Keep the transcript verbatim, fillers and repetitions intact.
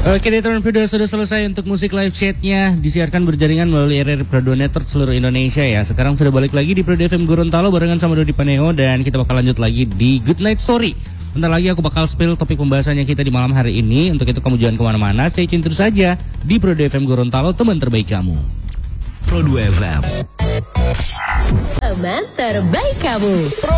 Oke, Detron Video sudah selesai untuk musik live chatnya. Disiarkan berjaringan melalui R R Prado Network seluruh Indonesia ya. Sekarang sudah balik lagi di Prado F M Gorontalo barengan sama Dodi Paneo. Dan kita bakal lanjut lagi di Good Night Story. Bentar lagi aku bakal spill topik pembahasannya kita di malam hari ini. Untuk itu kamu jangan kemana-mana, stay tune terus saja di Prado F M Gorontalo, teman terbaik kamu. Prado F M, teman terbaik kamu.